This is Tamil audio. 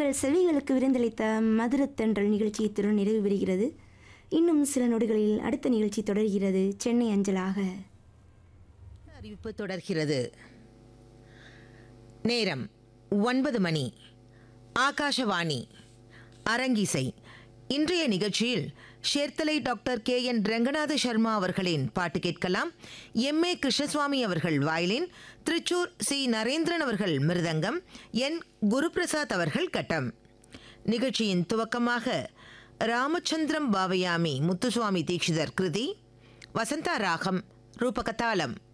உங்கள் செவிகளுக்கு விருந்தளித்த மதுரத்தென்றல் நிகழ்ச்சி இத்துடன் நிறைவு பெறுகிறது. இன்னும் சில நொடிகளில் அடுத்த நிகழ்ச்சி தொடர்கிறது. சென்னை அஞ்சலாக அறிவிப்பு தொடர்கிறது. நேரம் 9 மணி. ஆகாஷவாணி அரங்கிசை. இன்றைய நிகழ்ச்சியில் ஷேர்த்தலை டாக்டர் KN ரங்கநாத சர்மா அவர்களின் பாட்டு கேட்கலாம். MA கிருஷ்ணசுவாமி அவர்கள் வயலின், திருச்சூர் C நரேந்திரன் அவர்கள் மிருதங்கம், N குருபிரசாத் அவர்கள் கட்டம். நிகழ்ச்சியின் துவக்கமாக ராமச்சந்திரம் பாவயாமி முத்துசுவாமி தீட்சிதர் கிருதி, வசந்தா ராகம், ரூபகதாளம்.